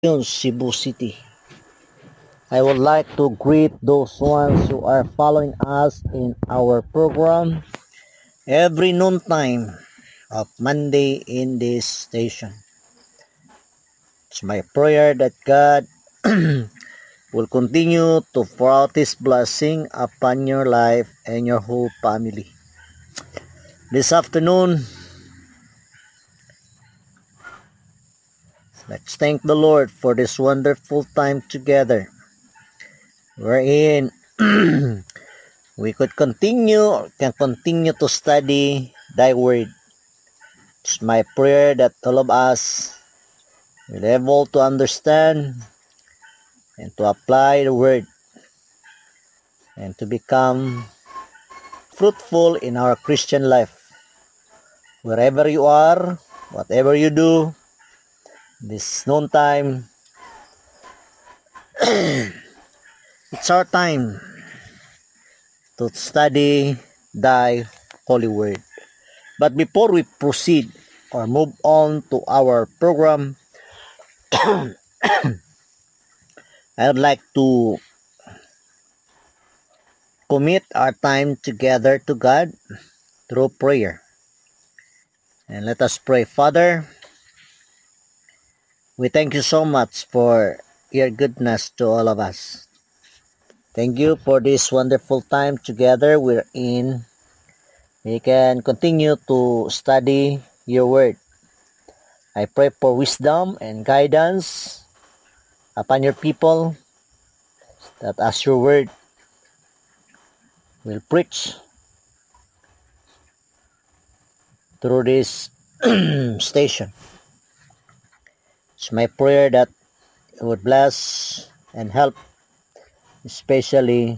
Yun, Cebu City. I would like to greet those ones who are following us in our program every noontime of Monday in this station. It's my prayer that God will continue to pour out His blessing upon your life and your whole family. This afternoon, let's thank the Lord for this wonderful time together, wherein we can continue to study Thy Word. It's my prayer that all of us will be able to understand and to apply the Word and to become fruitful in our Christian life. Wherever you are, whatever you do, this noontime, it's our time to study Thy Holy Word. But before we proceed or move on to our program, I would like to commit our time together to God through prayer. And let us pray. Father, we thank you so much for your goodness to all of us. Thank you for this wonderful time together wherein we can continue to study your word. I pray for wisdom and guidance upon your people, that as your word will preach through this station. It's my prayer that it would bless and help, especially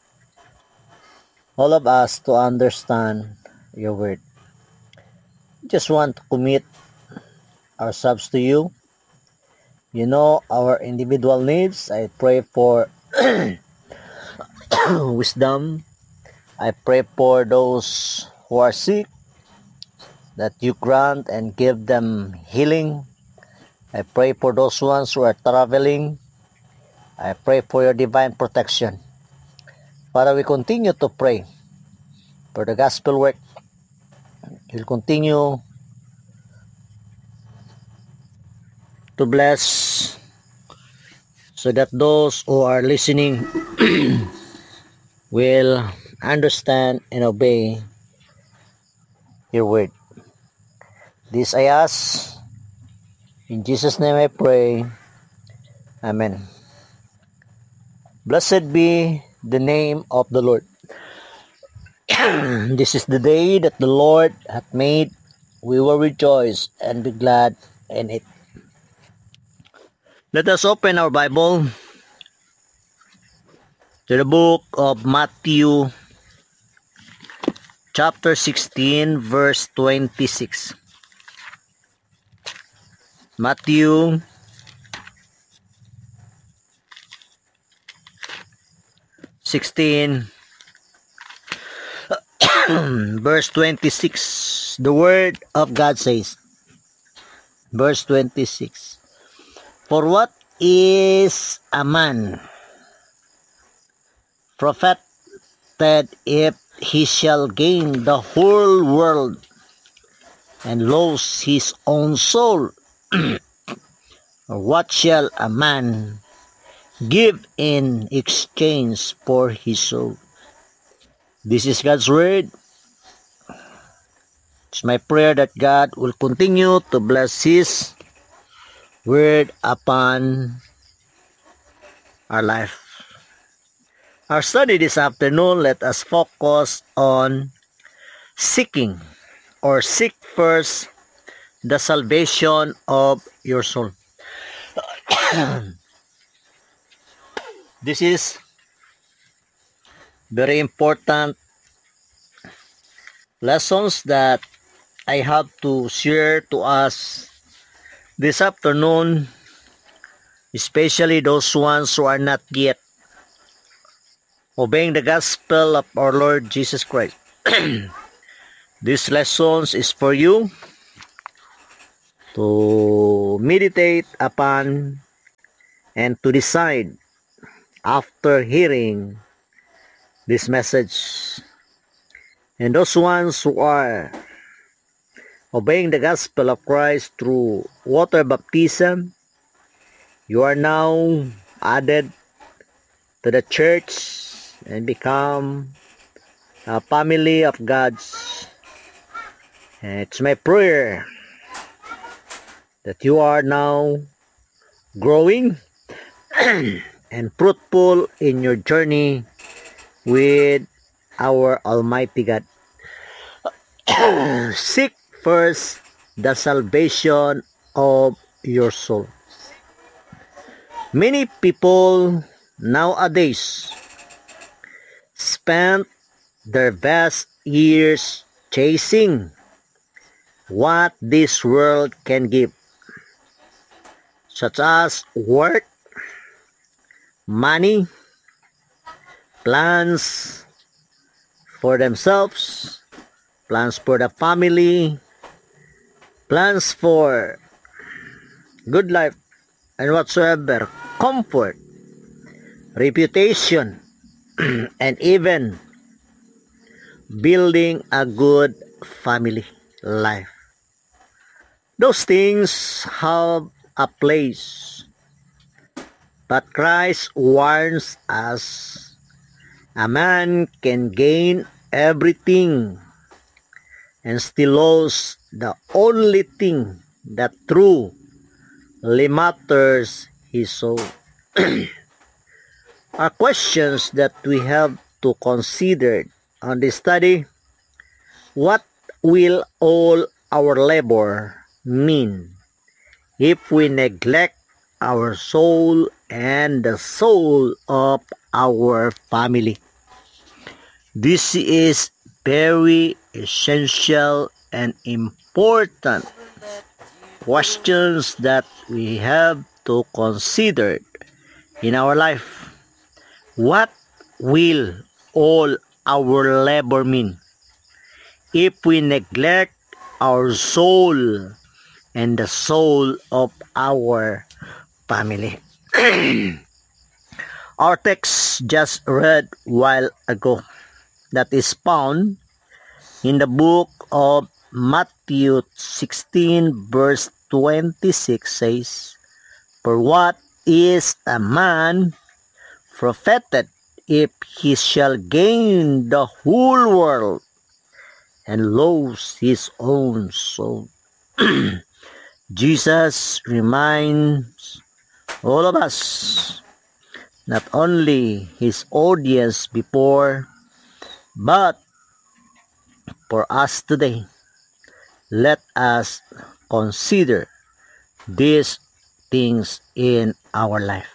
all of us, to understand your word. Just want to commit ourselves to you. You know our individual needs. I pray for wisdom. I pray for those who are sick, that you grant and give them healing. I pray for those ones who are traveling. I pray for your divine protection. Father, we continue to pray for the gospel work. You'll continue to bless so that those who are listening will understand and obey your word. This I ask. In Jesus' name I pray. Amen. Blessed be the name of the Lord. This is the day that the Lord hath made. We will rejoice and be glad in it. Let us open our Bible to the book of Matthew chapter 16 verse 26. Matthew 16 verse 26. The word of God says, verse 26, for what is a man profited if he shall gain the whole world and lose his own soul? Or what shall a man give in exchange for his soul? This is God's word. It's my prayer that God will continue to bless His word upon our life. Our study this afternoon, let us focus on seeking, or seek first the salvation of your soul. This is very important lessons that I have to share to us this afternoon, especially those ones who are not yet obeying the gospel of our Lord Jesus Christ. These lessons is for you to meditate upon and to decide after hearing this message. And those ones who are obeying the gospel of Christ through water baptism, you are now added to the church and become a family of God's. And it's my prayer that you are now growing and fruitful in your journey with our Almighty God. Seek first the salvation of your soul. Many people nowadays spend their best years chasing what this world can give, such as work, money, plans for themselves, plans for the family, plans for good life, and whatsoever, comfort, reputation, and even building a good family life. Those things have a place, but Christ warns us, a man can gain everything and still lose the only thing that truly matters, his soul. Are questions that we have to consider on this study. What will all our labor mean if we neglect our soul and the soul of our family? This is very essential and important questions that we have to consider in our life. What will all our labor mean if we neglect our soul and the soul of our family? Our text just read while ago, that is found in the book of Matthew 16 verse 26 says, "For what is a man profited if he shall gain the whole world and lose his own soul?" Jesus reminds all of us, not only his audience before, but for us today. Let us consider these things in our life.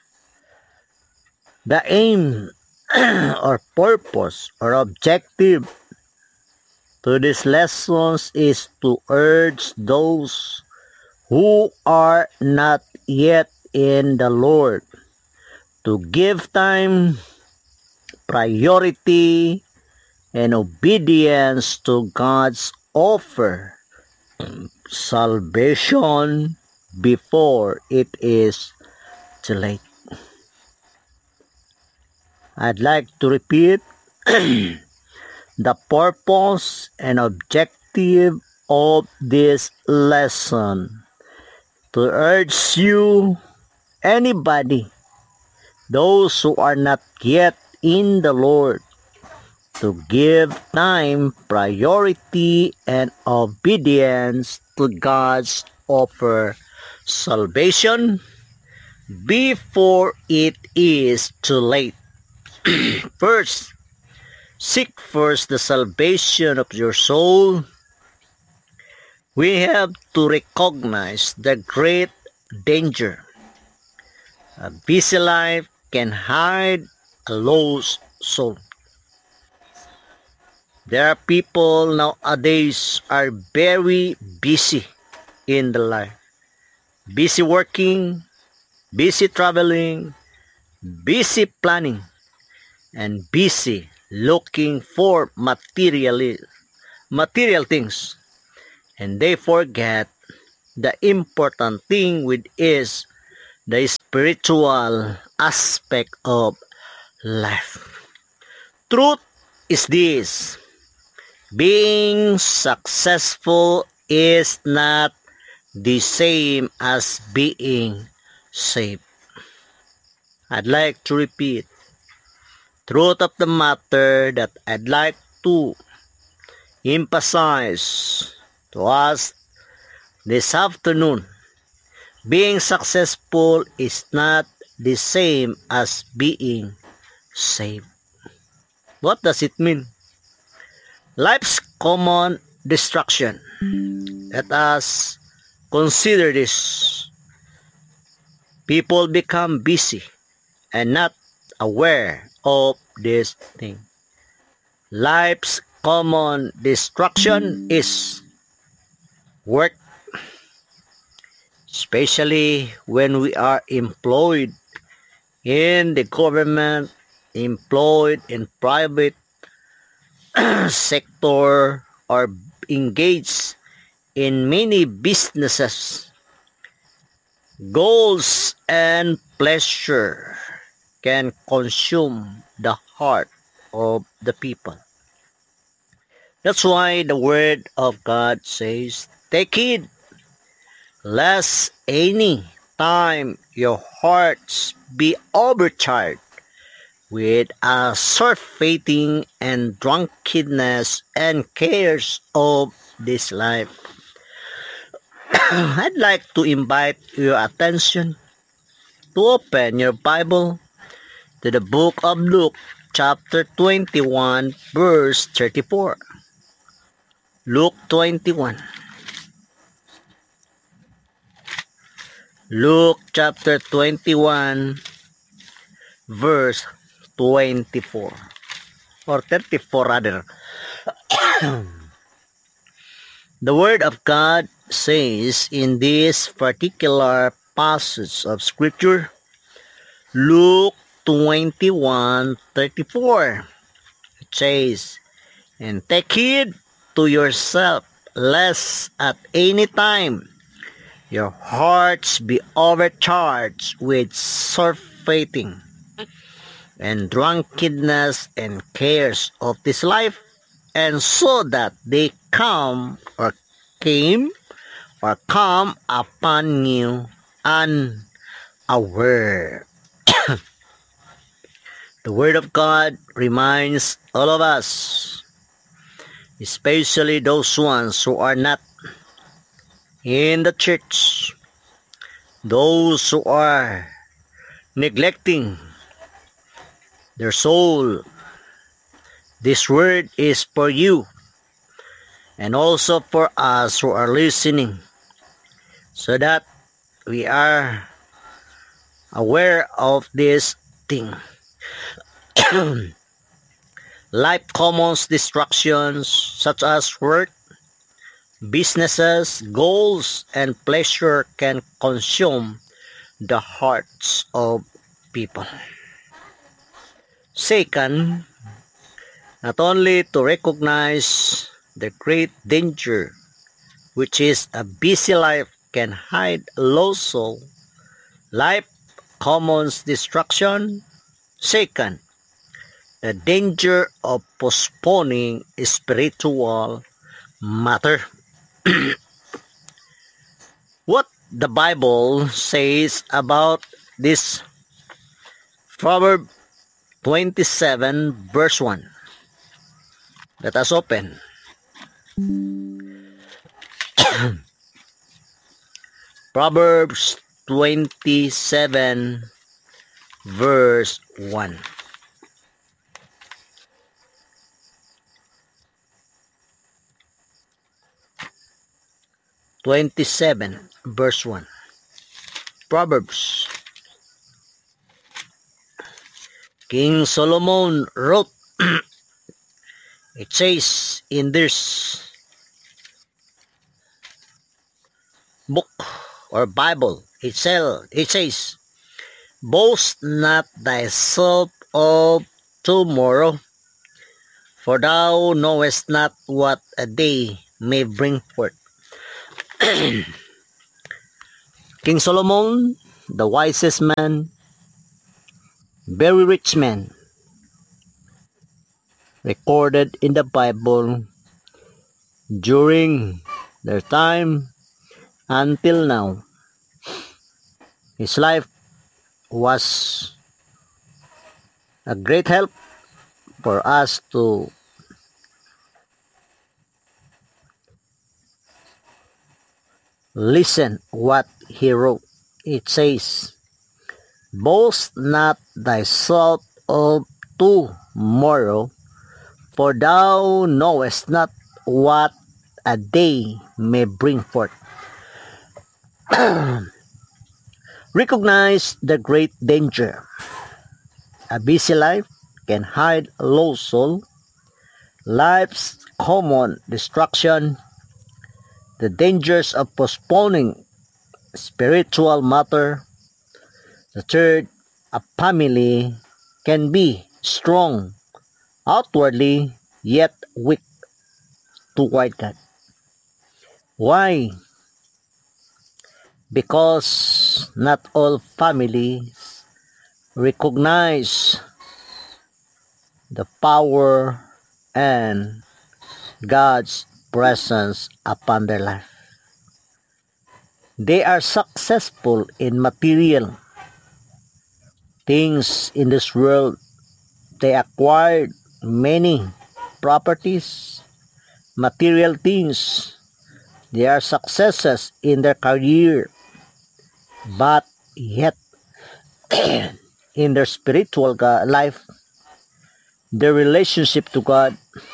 The aim or purpose or objective to these lessons is to urge those who are not yet in the Lord to give time, priority, and obedience to God's offer, salvation, before it is too late. I'd like to repeat the purpose and objective of this lesson: to urge you, anybody, those who are not yet in the Lord, to give time, priority, and obedience to God's offer, salvation, before it is too late. First, seek first the salvation of your soul. We have to recognize the great danger. A busy life can hide a lost soul. There are people nowadays are very busy in the life. Busy working, busy traveling, busy planning, and busy looking for material things. And they forget the important thing, which is the spiritual aspect of life. Truth is this: being successful is not the same as being saved. I'd like to repeat. Truth of the matter that I'd like to emphasize to us this afternoon: being successful is not the same as being saved. What does it mean? Life's common distraction. Let us consider this. People become busy and not aware of this thing. Life's common distraction is work, especially when we are employed in the government, employed in private sector, or engaged in many businesses. Goals and pleasure can consume the heart of the people. That's why the word of God says, take heed lest any time your hearts be overcharged with surfeiting and drunkenness and cares of this life. I'd like to invite your attention to open your Bible to the book of Luke, chapter 21, verse 34. Luke 21. Luke chapter 21, verse 24. Or 34 rather. The word of God says in this particular passage of scripture, Luke 21:34. It says, and take heed to yourself, lest at any time your hearts be overcharged with surfeiting and drunkenness and cares of this life, and so that they come upon you unaware. The Word of God reminds all of us, especially those ones who are not in the church, those who are neglecting their soul. This word is for you and also for us who are listening, so that we are aware of this thing. Life common distractions such as work, businesses, goals, and pleasure can consume the hearts of people. Second, not only to recognize the great danger which is a busy life can hide also life common distraction. Second, the danger of postponing spiritual matter. What the Bible says about this Proverb 27 verse 1. Let us open. Proverbs 27 verse 1. Verse 1. Proverbs. King Solomon wrote, it says in this book or Bible, it says, boast not thyself of tomorrow, for thou knowest not what a day may bring forth. King Solomon the wisest man, very rich man, recorded in the Bible during their time until now. His life was a great help for us to listen what he wrote. It says, "Boast not thyself of tomorrow, for thou knowest not what a day may bring forth." Recognize the great danger. A busy life can hide a lost soul. Life's common distraction, the dangers of postponing spiritual matter. The third, a family can be strong outwardly yet weak toward God. Why? Because not all families recognize the power and God's presence upon their life. They are successful in material things in this world. They acquired many properties, material things. They are successes in their career, but yet in their spiritual life, their relationship to God,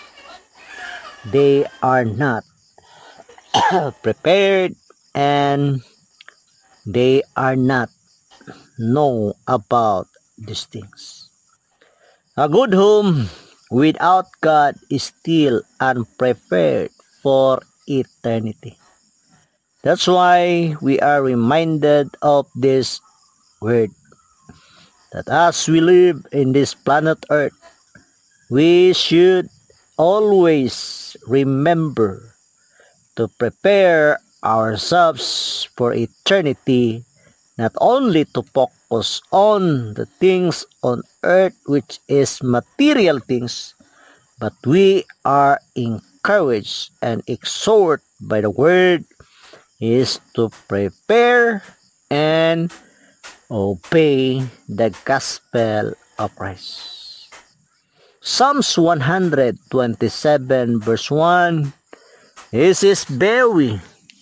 they are not prepared and they are not know about these things. A good home without God is still unprepared for eternity. That's why we are reminded of this word, that as we live in this planet Earth, we should always remember to prepare ourselves for eternity, not only to focus on the things on earth which is material things, but we are encouraged and exhorted by the word is to prepare and obey the gospel of Christ. Psalms 127 verse 1. This is very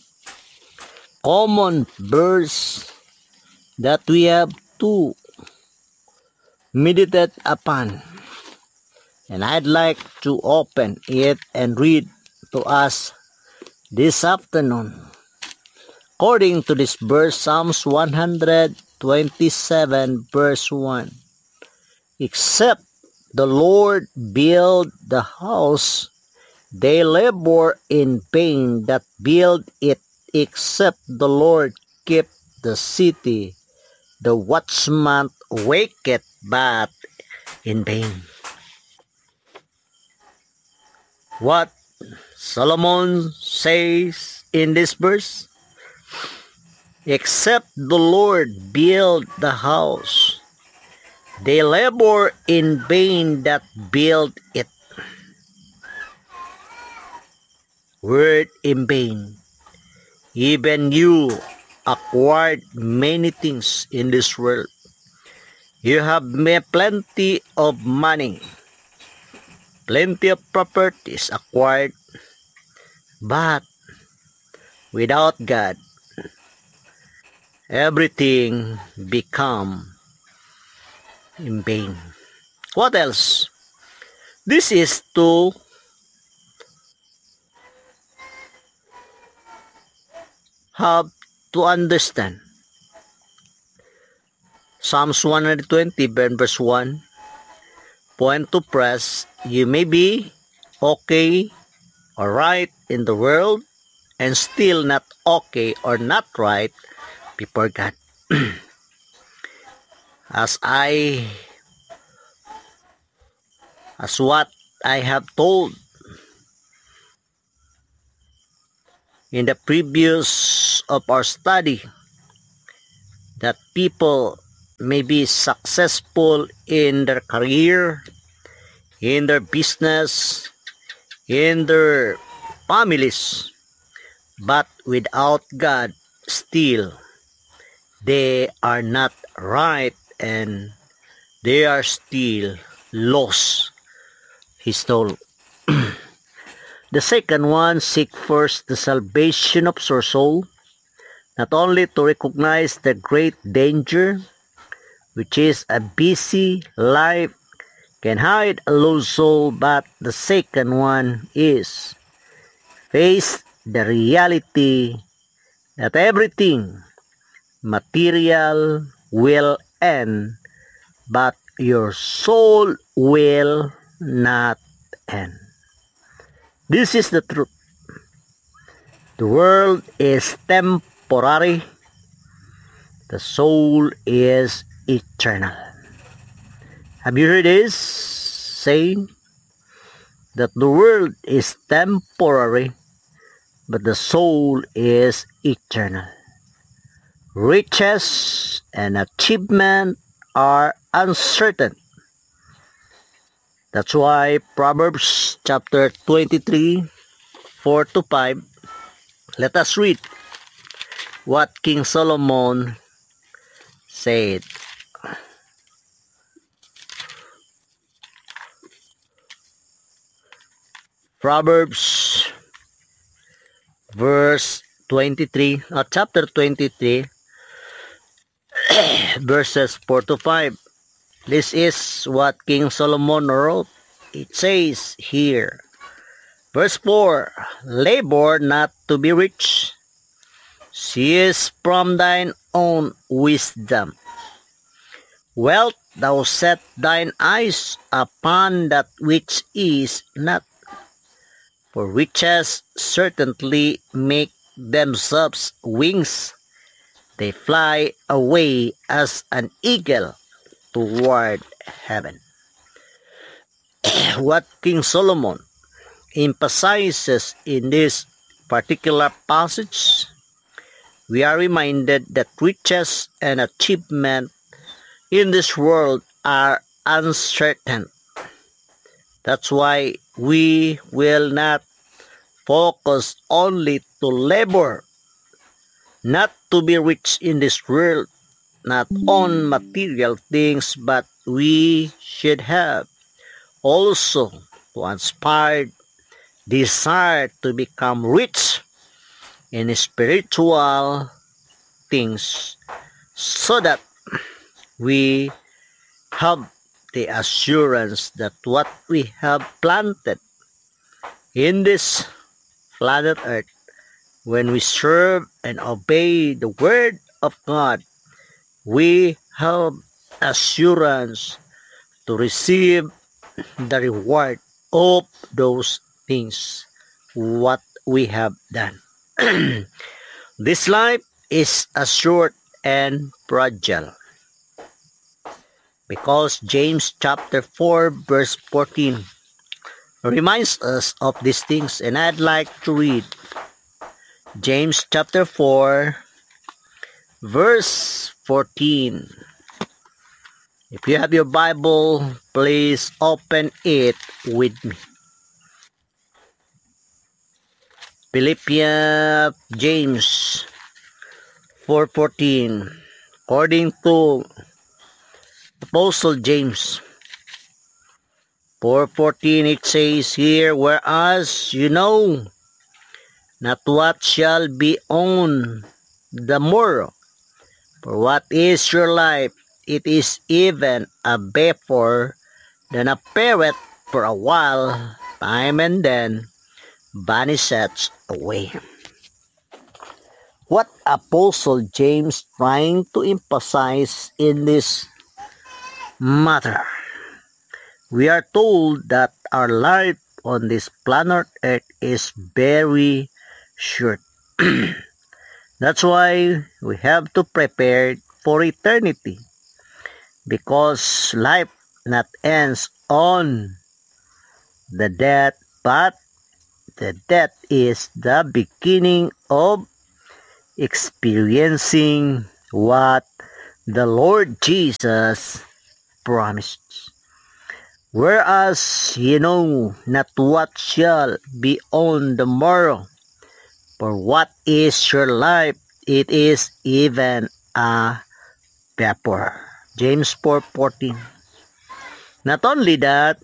common verse that we have to meditate upon. And I'd like to open it and read to us this afternoon. According to this verse, Psalms 127 verse 1. Except the Lord build the house, they labor in vain that build it. Except the Lord keep the city, the watchman waketh but in vain. What Solomon says in this verse? Except the Lord build the house, they labor in vain that build it. Word in vain. Even you acquired many things in this world. You have plenty of money, plenty of properties acquired, but without God, everything become in vain. What else? This is to have to understand. Psalms 120 verse 1. Point to press, you may be okay or right in the world and still not okay or not right before God. As what I have told in the previous of our study, that people may be successful in their career, in their business, in their families, but without God, still they are not right and they are still lost. He told. The second one, seek first the salvation of your soul, not only to recognize the great danger, which is a busy life can hide a lost soul, but the second one is face the reality that everything material will end, but your soul will not end. This is the truth. The world is temporary. The soul is eternal. Have you heard this saying? That the world is temporary, but the soul is eternal. Riches and achievement are uncertain. That's why Proverbs chapter 23, 4 to 5, let us read what King Solomon said. Proverbs chapter 23, verses 4 to 5. This is what King Solomon wrote. It says here, verse 4, labor not to be rich. Cease from thine own wisdom. Wealth thou set thine eyes upon that which is not. For riches certainly make themselves wings. They fly away as an eagle toward heaven. What King Solomon emphasizes in this particular passage, we are reminded that riches and achievement in this world are uncertain. That's why we will not focus only to labor, not to be rich in this world, not on material things, but we should have also to inspire desire to become rich in spiritual things, so that we have the assurance that what we have planted in this planet Earth, when we serve and obey the word of God, we have assurance to receive the reward of those things what we have done. This life is a short and fragile, because James chapter 4 verse 14 reminds us of these things, and I'd like to read James chapter 4 verse 14. If you have your Bible, please open it with me. James 4:14, according to Apostle James 4:14, it says here, whereas you know not what shall be on the morrow, for what is your life? It is even a vapor that appeareth for a while, time, and then vanisheth away. What Apostle James trying to emphasize in this matter? We are told that our life on this planet Earth is very short. That's why we have to prepare for eternity, because life not ends on the death, but the death is the beginning of experiencing what the Lord Jesus promised. Whereas ye know not what shall be on the morrow, for what is your life? It is even a vapor. James 4:14. Not only that,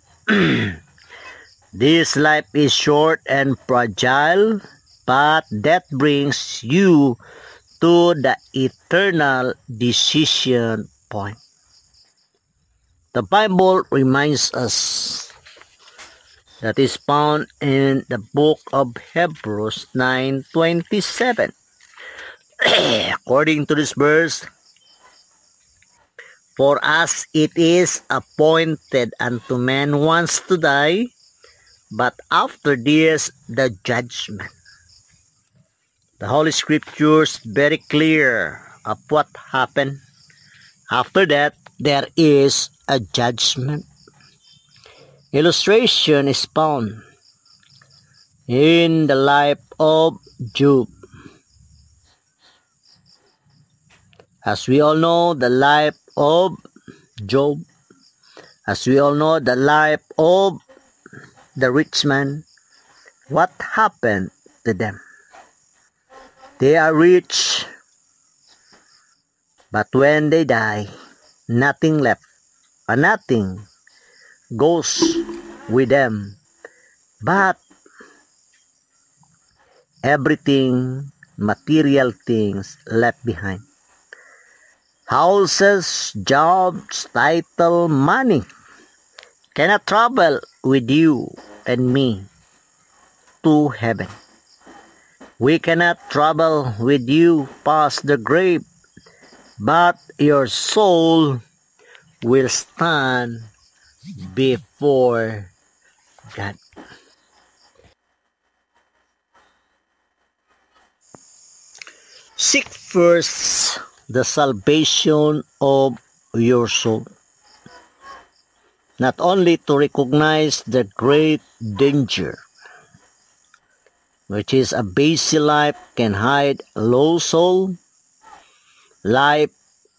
this life is short and fragile, but death brings you to the eternal decision point. The Bible reminds us that is found in the book of Hebrews 9:27. According to this verse, for as it is appointed unto man once to die, but after this the judgment. The Holy Scriptures very clear of what happened. After that, there is a judgment. Illustration is found in the life of Job. As we all know, the life of Job. As we all know, the life of the rich man. What happened to them? They are rich, but when they die, nothing left, or nothing goes with them, but everything, material things left behind. Houses, jobs, title, money cannot travel with you and me to heaven. We cannot travel with you past the grave, but your soul will stand before God. Seek first the salvation of your soul, not only to recognize the great danger, which is a base life can hide low soul, life's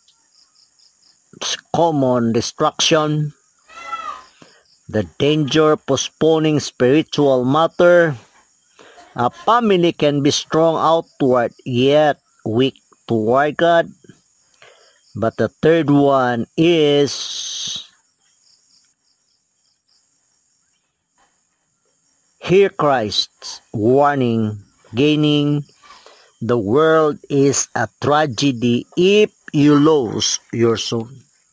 common destruction, the danger postponing spiritual matter. A family can be strong outward yet weak toward God. But the third one is hear Christ's warning. Gaining the world is a tragedy if you lose your soul.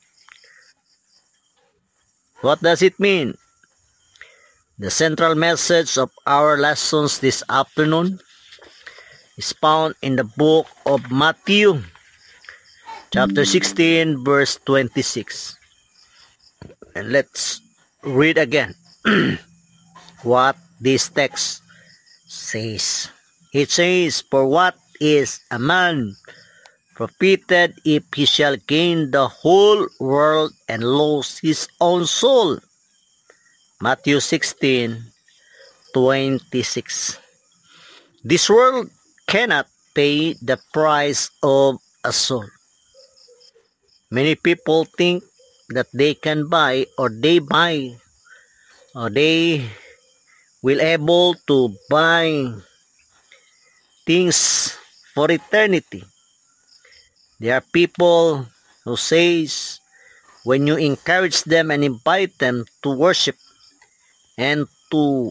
What does it mean? The central message of our lessons this afternoon is found in the book of Matthew, chapter 16, verse 26. And let's read again what this text says. It says, for what is a man profited if he shall gain the whole world and lose his own soul? Matthew 16:26. This world cannot pay the price of a soul. Many people think that they can buy or they will able to buy things for eternity. There are people who says when you encourage them and invite them to worship and to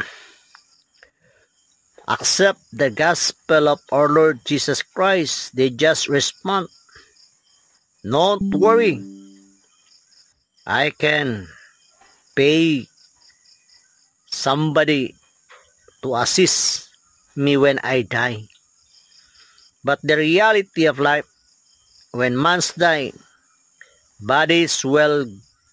accept the gospel of our Lord Jesus Christ, they just respond, don't worry, I can pay somebody to assist me when I die. But the reality of life, when man's die, bodies will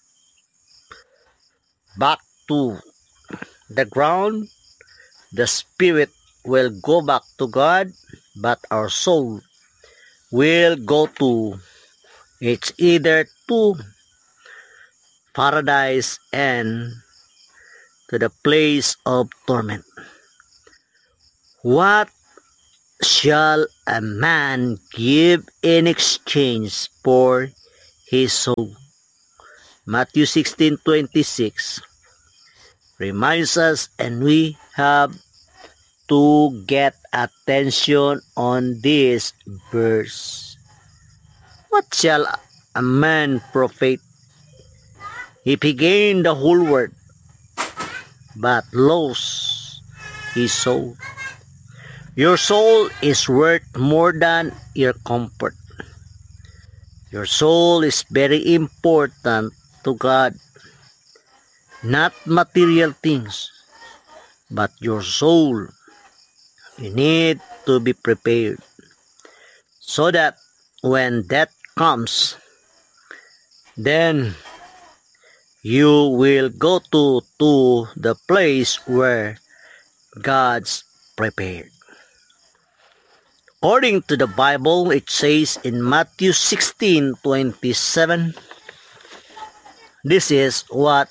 back to the ground, the spirit will go back to God, but our soul will go to, it's either to paradise and to the place of torment. What shall a man give in exchange for his soul? Matthew 16:26 reminds us, and we have to get attention on this verse. What shall a man profit if he gain the whole world, but lose his soul? Your soul is worth more than your comfort. Your soul is very important to God. Not material things, but your soul. You need to be prepared so that when death comes, then you will go to the place where God's prepared. According to the Bible, it says in Matthew 16:27, this is what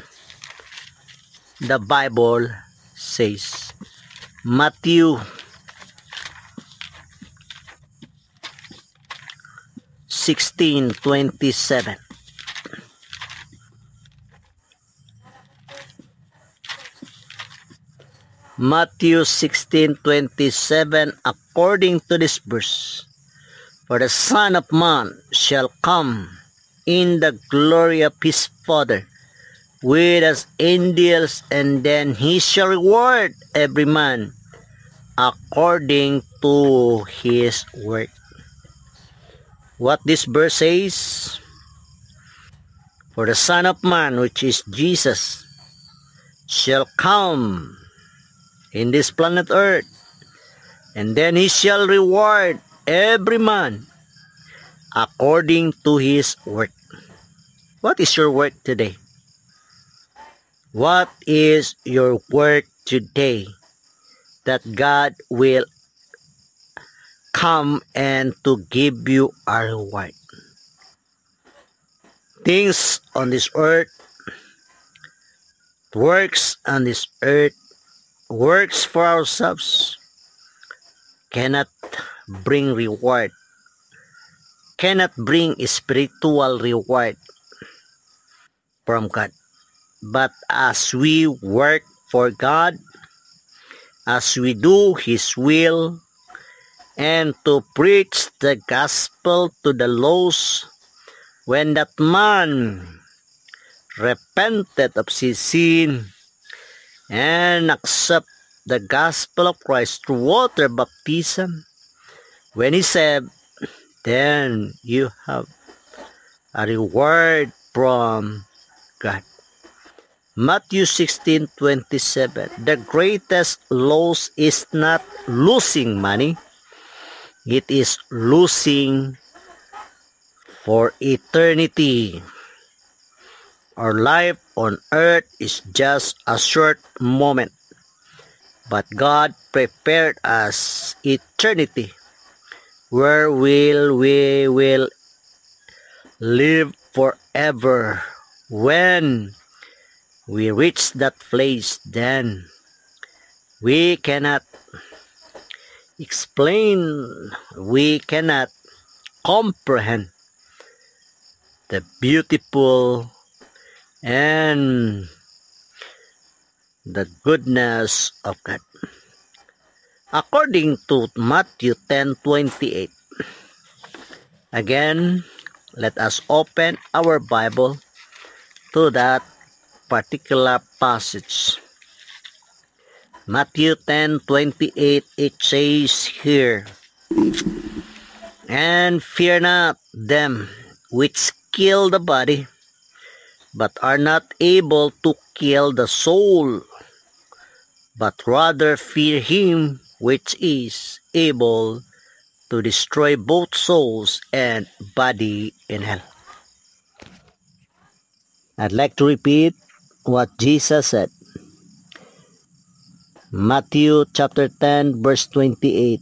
the Bible says. Matthew 16:27. Matthew 16:27, according to this verse, for the Son of Man shall come in the glory of his Father with his angels, and then he shall reward every man according to his work. What this verse says, for the Son of Man, which is Jesus, shall come in this planet earth, and then he shall reward every man according to his work. What is your work today? What is your work today that God will come and to give you a reward? Things on this earth, works on this earth, works for ourselves, cannot bring reward, cannot bring spiritual reward from God. But as we work for God, as we do His will, and to preach the gospel to the lost, when that man repented of his sin and accept the gospel of Christ through water baptism, when he said, then you have a reward from God. Matthew 16:27, the greatest loss is not losing money, it is losing for eternity. Our life on earth is just a short moment, but God prepared us eternity, where we will live forever. When we reach that place, then we cannot explain, we cannot comprehend the beautiful and the goodness of God. According to Matthew 10:28, again, let us open our Bible to that particular passage. Matthew 10:28, it says here, and fear not them which kill the body, but are not able to kill the soul, but rather fear him which is able to destroy both souls and body in hell. I'd like to repeat what Jesus said. Matthew chapter 10 verse 28.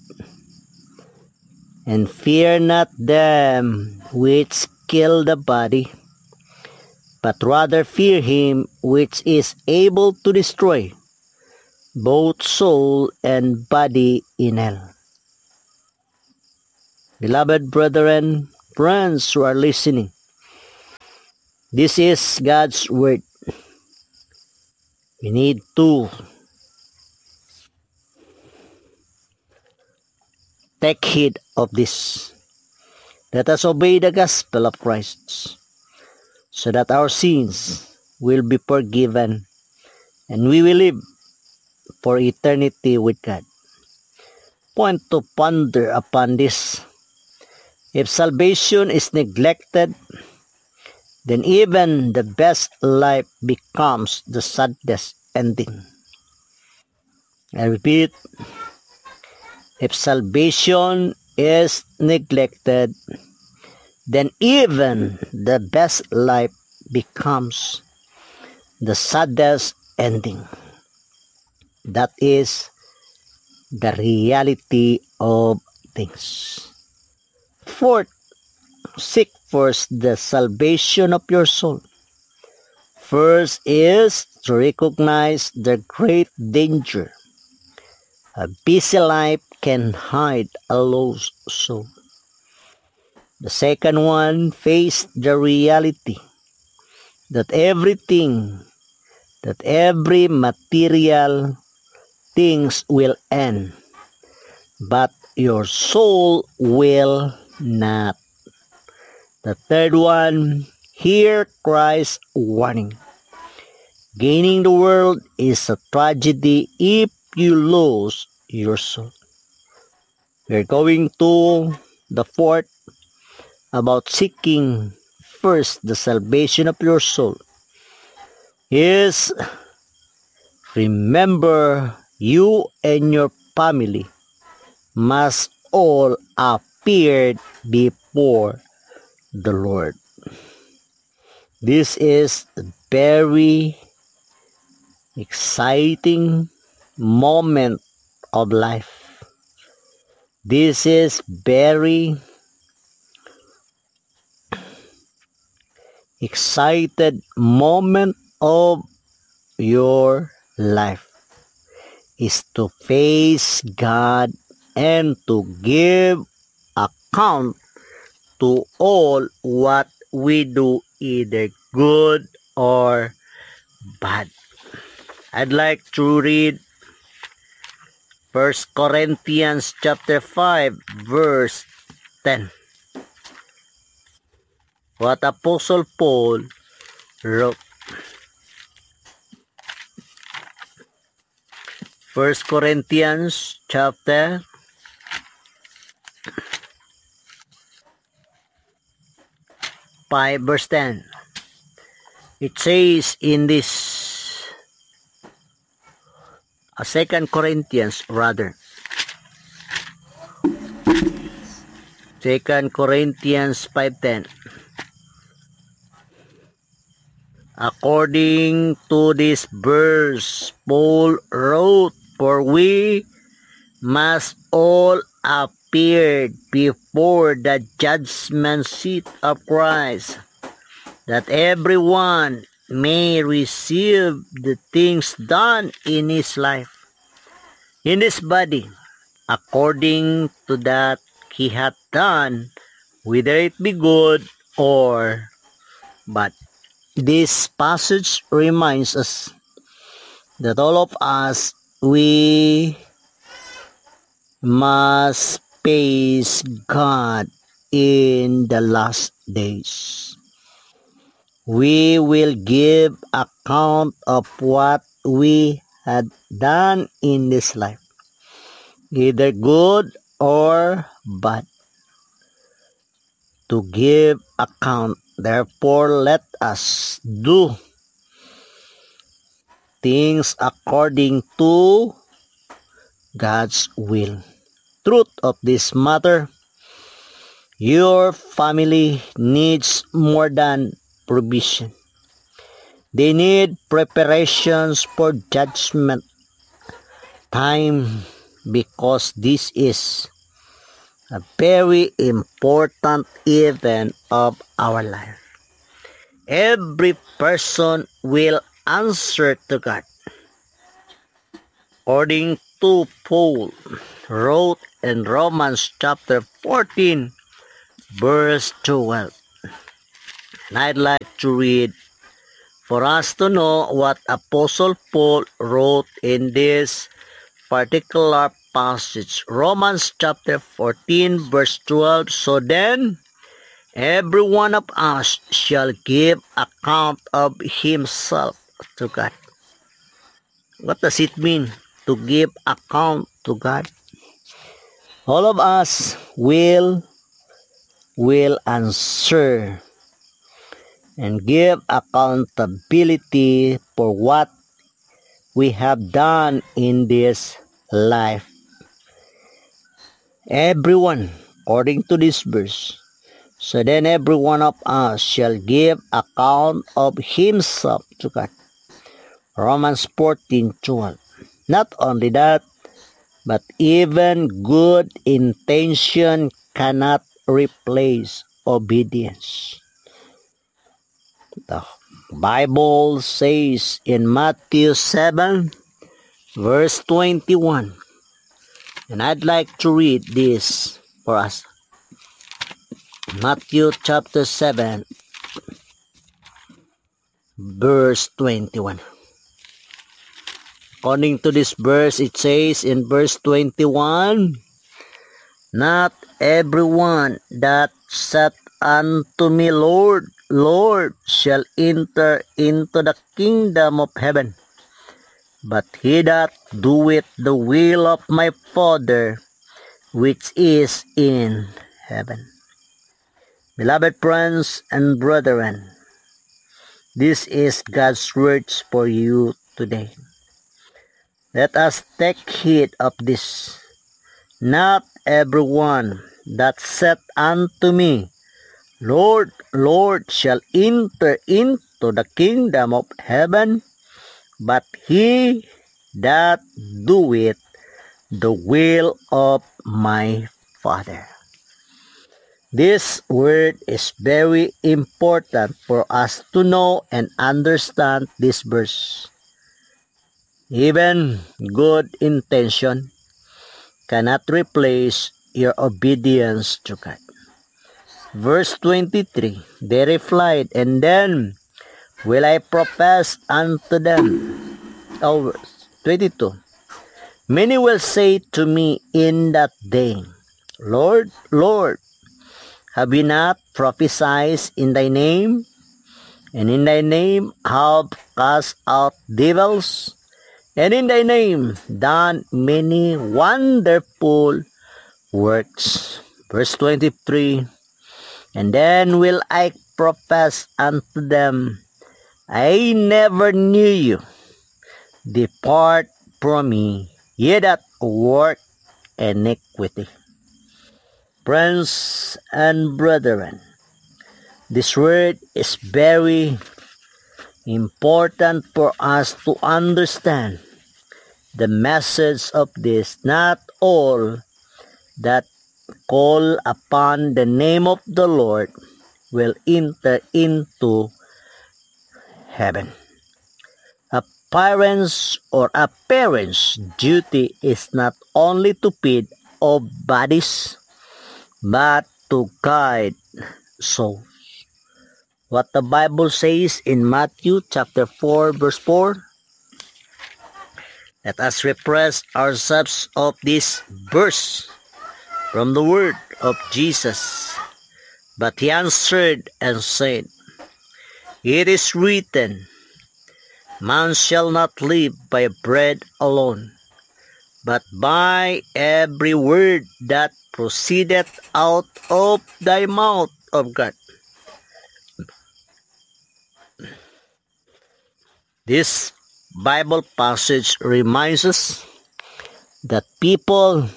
And fear not them which kill the body, but rather fear him which is able to destroy both soul and body in hell. Beloved brethren, friends who are listening, this is God's word. We need to take heed of this. Let us obey the gospel of Christ so that our sins will be forgiven and we will live for eternity with God. Point to ponder upon this. If salvation is neglected, then even the best life becomes the saddest ending. I repeat, if salvation is neglected, then even the best life becomes the saddest ending. That is the reality of things. Fourth, seek first the salvation of your soul. First is to recognize the great danger. A busy life can hide a lost soul. The second one, face the reality that every material things will end, but your soul will not. The third one, hear Christ's warning. Gaining the world is a tragedy if you lose your soul. We're going to the fourth, about seeking first the salvation of your soul, is remember you and your family must all appear before the Lord. This is a very exciting moment of life. This is very excited moment of your life, is to face God and to give account to all what we do, either good or bad. I'd like to read 1 Corinthians chapter 5 verse 10. What Apostle Paul wrote. 1 Corinthians chapter 5 verse 10. It says in this 2 Corinthians rather. 2 Corinthians 5:10. According to this verse, Paul wrote, for we must all appear before the judgment seat of Christ, that everyone may receive the things done in his life, in his body, according to that he hath done, whether it be good or bad. This passage reminds us that all of us, we must face God in the last days. We will give account of what we had done in this life, either good or bad, to give account. Therefore, let us do things according to God's will. Truth of this matter, your family needs more than provision. They need preparations for judgment time, because this is a very important event of our life. Every person will answer to God. According to Paul, wrote in Romans chapter 14, verse 12. And I'd like to read for us to know what Apostle Paul wrote in this particular passage. Romans chapter 14, verse 12. So then, every one of us shall give account of himself to God. What does it mean to give account to God? All of us will answer and give accountability for what we have done in this life. Everyone, according to this verse. So then every one of us shall give account of himself to God. Romans 14:12. Not only that, but even good intention cannot replace obedience. The Bible says in Matthew 7, verse 21. And I'd like to read this for us. Matthew chapter 7, verse 21. According to this verse, it says in verse 21, not everyone that saith unto me, Lord, Lord, shall enter into the kingdom of heaven, but he that doeth the will of my Father, which is in heaven. Beloved friends and brethren, this is God's words for you today. Let us take heed of this. Not everyone that saith unto me, Lord, Lord, shall enter into the kingdom of heaven, but he that doeth the will of my Father. This word is very important for us to know and understand this verse. Even good intention cannot replace your obedience to God. Verse 23, they replied, and then will I profess unto them. Oh, verse 22, many will say to me in that day, Lord, Lord, have we not prophesied in thy name? And in thy name have cast out devils? And in thy name done many wonderful works. Verse 23, and then will I profess unto them, I never knew you. Depart from me, ye that work iniquity. Friends and brethren, this word is very important for us to understand the message of this. Not all that call upon the name of the Lord will enter into heaven. A parent's duty is not only to feed our bodies, but to guide souls. What the Bible says in Matthew chapter 4, verse 4, let us refresh ourselves of this verse from the word of Jesus. But he answered and said, it is written, man shall not live by bread alone, but by every word that proceedeth out of thy mouth of God. This Bible passage reminds us that people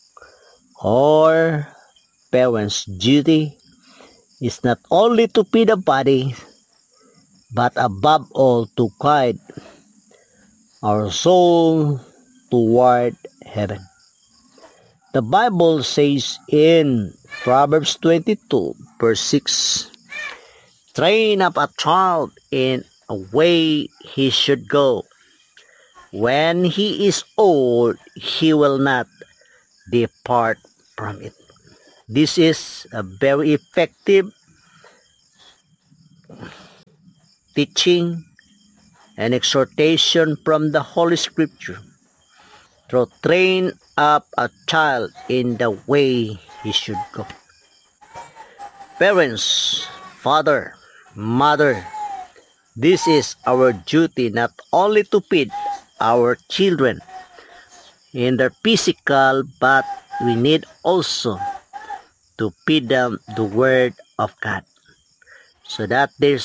or parents' duty is not only to feed the body, but above all to guide our soul toward heaven. The Bible says in Proverbs 22, verse 6, train up a child in a way he should go. When he is old, he will not depart from it. This is a very effective teaching and exhortation from the Holy Scripture to train up a child in the way he should go. Parents, father, mother, this is our duty not only to feed our children in their physical, but we need also to feed them the Word of God, so that their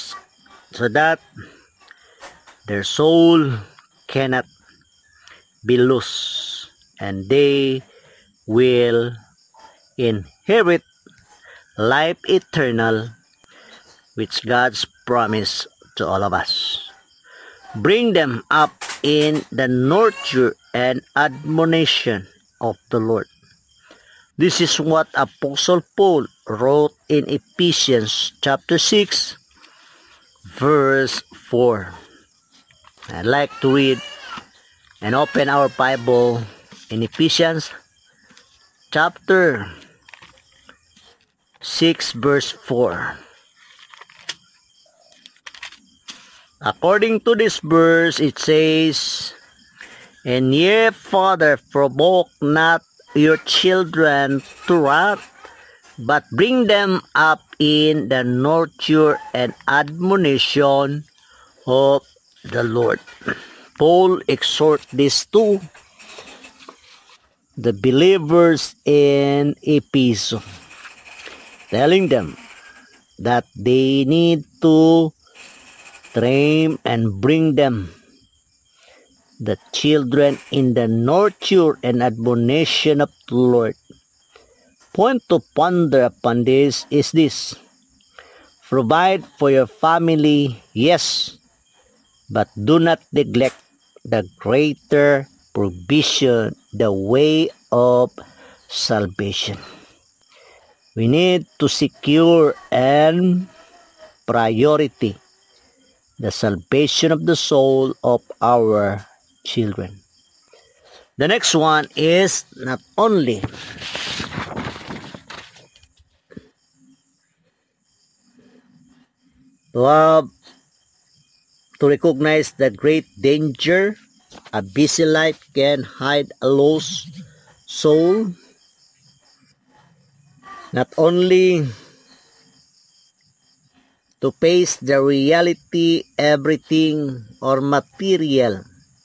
soul cannot be lost, and they will inherit life eternal, which God's promise to all of us. Bring them up in the nurture and admonition of the Lord. This is what Apostle Paul wrote in Ephesians chapter 6, verse 4. I'd like to read and open our Bible in Ephesians chapter 6, verse 4. According to this verse, it says, "And ye, Father, provoke not your children to wrath, but bring them up in the nurture and admonition of the Lord." Paul exhorts this to the believers in Ephesus, telling them that they need to train and bring them, the children, in the nurture and admonition of the Lord. Point to ponder upon this is this: provide for your family, yes, but do not neglect the greater provision, the way of salvation. We need to secure and priority the salvation of the soul of our children. The next one is not only to recognize the great danger a busy life can hide a lost soul, not only to face the reality, everything or material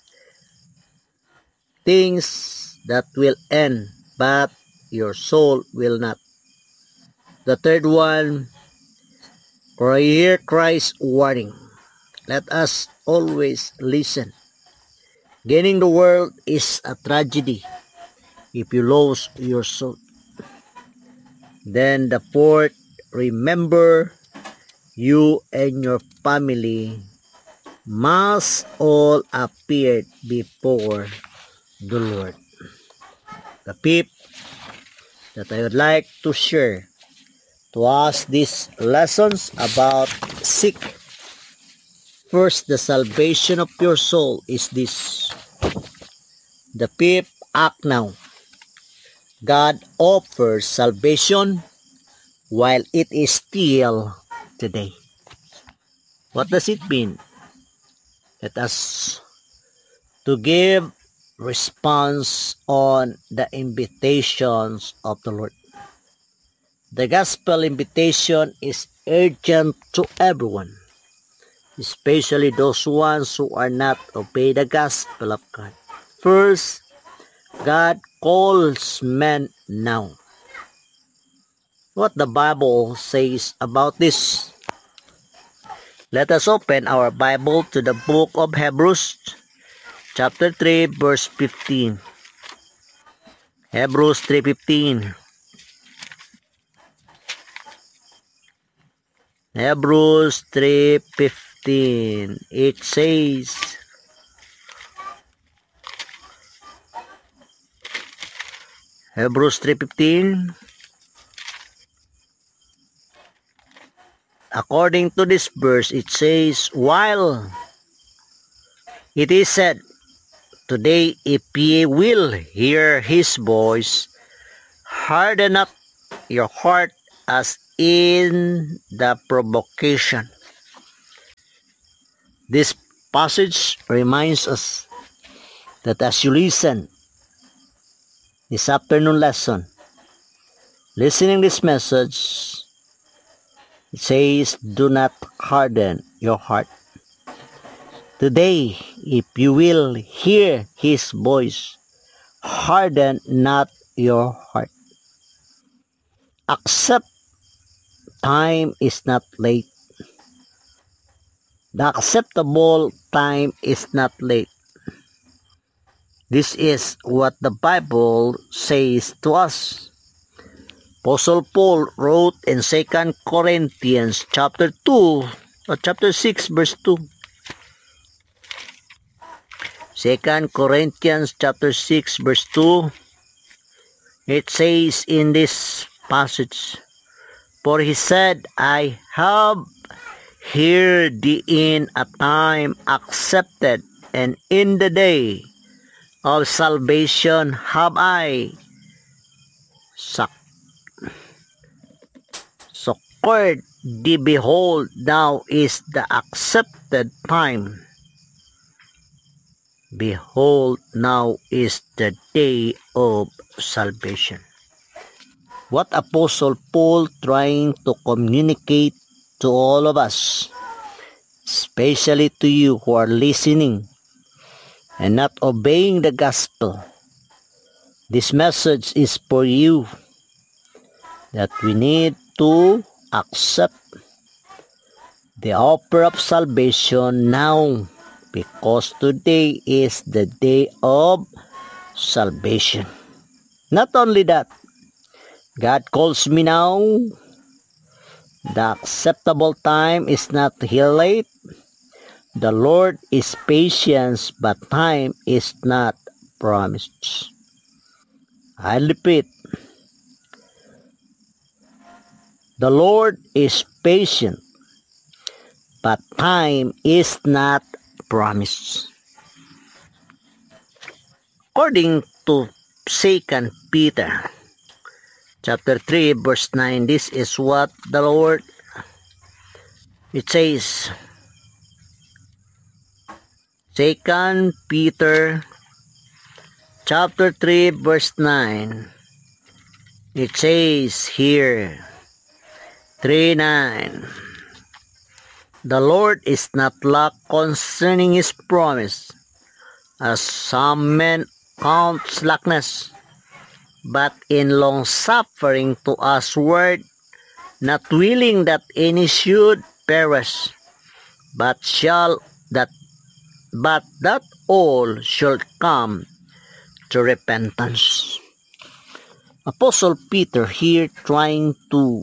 things that will end, but your soul will not. The third one, for hear Christ's warning. Let us always listen. Gaining the world is a tragedy if you lose your soul. Then the fourth, remember, you and your family must all appear before the Lord. The fifth that I would like to share to us these lessons about seek first the salvation of your soul is this: the fifth, act now. God offers salvation while it is still today. What does it mean? Let us to give response on the invitations of the Lord. The gospel invitation is urgent to everyone, especially those ones who are not obey the gospel of God. First, God calls men now. What the Bible says about this? Let us open our Bible to the book of Hebrews, chapter 3, verse 15. Hebrews 3:15. Hebrews 3:15. It says, Hebrews 3:15, according to this verse, it says, while it is said, today if ye will hear his voice, Harden not your heart as in the provocation. This passage reminds us that as you listen this afternoon lesson, listening this message, it says, do not harden your heart. Today, if you will hear His voice, harden not your heart. Accept time is not late. The acceptable time is not late. This is what the Bible says to us. Apostle Paul wrote in 2 Corinthians chapter 2 or chapter 6 verse 2. 2 Corinthians chapter 6 verse 2, it says in this passage, for he said, I have here thee in a time accepted, and in the day of salvation have I succored thee. Behold, now is the accepted time. Behold, now is the day of salvation. What Apostle Paul trying to communicate to all of us, especially to you who are listening and not obeying the gospel? This message is for you, that we need to accept the offer of salvation now, because today is the day of salvation. Not only that, God calls me now. The acceptable time is not here late. The Lord is patient, but time is not promised. I repeat, the Lord is patient, but time is not promised. According to 2 Peter chapter 3 verse 9, this is what the Lord, it says, 2 Peter chapter 3 verse 9, it says here, 3:9, the Lord is not slack concerning His promise, as some men count slackness, but in long suffering to usward, not willing that any should perish, but that all should come to repentance. Apostle Peter here trying to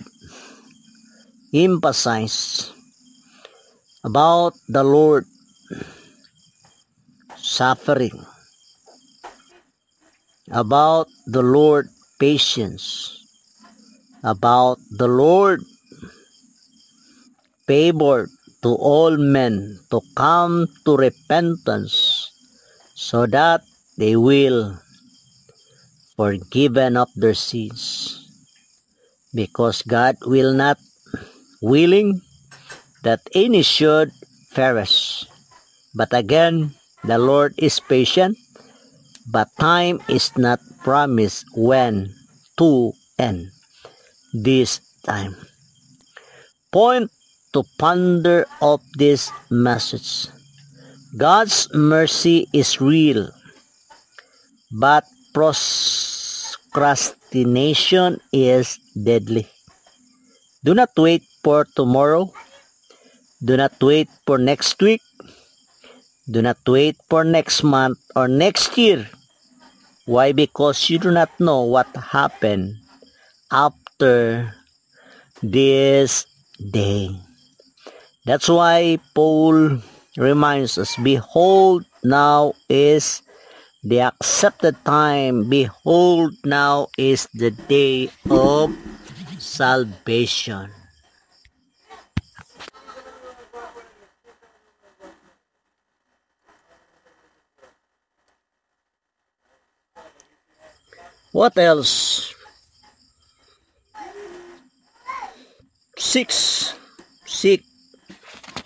emphasize about the Lord suffering, about the Lord patience, about the Lord favored to all men to come to repentance, so that they will forgiven of their sins. Because God will not willing that any should perish. But again, the Lord is patient, but time is not promised when to end this time. Point to ponder of this message. God's mercy is real, but procrastination is deadly. Do not wait for tomorrow. Do not wait for next week. Do not wait for next month or next year. Why? Because you do not know what happened after this day. That's why Paul reminds us, behold, now is the accepted time. Behold, now is the day of salvation. What else 6. Seek